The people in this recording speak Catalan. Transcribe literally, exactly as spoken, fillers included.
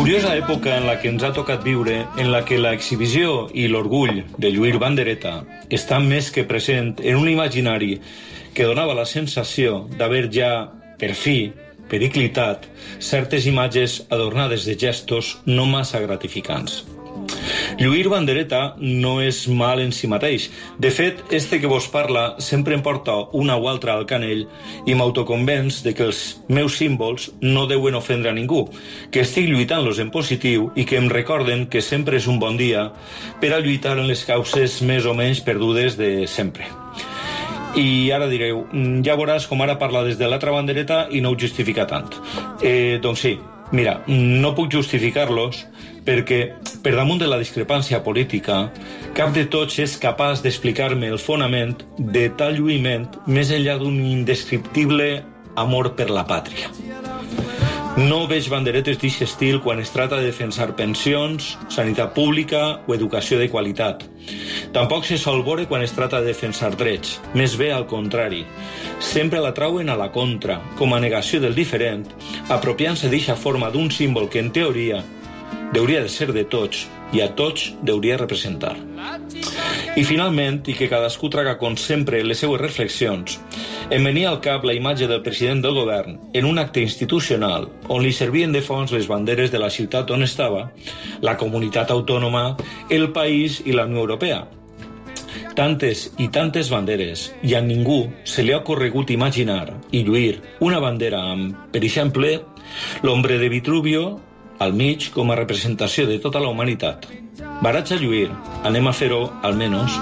Curiosa època en la que ens ha tocat viure, en la que la exhibició i l'orgull de lluir bandereta està més que present en un imaginari que donava la sensació d'haver ja, per fi, periclitat certes imatges adornades de gestos no massa gratificants. Lluir bandereta no és mal en si mateix. De fet, este que vos parla sempre em porta una o altra al canell i m'autoconvenç de que els meus símbols no deuen ofendre a ningú, que estic lluitant-los en positiu i que em recorden que sempre és un bon dia per a lluitar en les causes més o menys perdudes de sempre. I ara direu, ja veuràs com ara parla des de l'altra bandereta i no ho justifica tant. Eh, doncs sí, mira, no puc justificar-los perquè, per damunt de la discrepància política, cap de tots és capaç d'explicar-me el fonament de tal lluïment més enllà d'un indescriptible amor per la pàtria. No veig banderetes d'aquest estil quan es tracta de defensar pensions, sanitat pública o educació de qualitat. Tampoc se sol veure quan es tracta de defensar drets, més bé al contrari. Sempre la trauen a la contra, com a negació del diferent, apropiant-se d'eixa forma d'un símbol que, en teoria, hauria de ser de tots i a tots hauria de representar. I finalment, i que cadascú traga com sempre les seues reflexions, em venia al cap la imatge del president del govern en un acte institucional on li servien de fons les banderes de la ciutat on estava, la comunitat autònoma, el país i la Unió Europea. Tantes i tantes banderes, i a ningú se li ha ocorregut imaginar i lluir una bandera amb, per exemple, l'ombre de Vitruvio al mig com a representació de tota la humanitat. Barats a lluir, anem a fer-ho almenys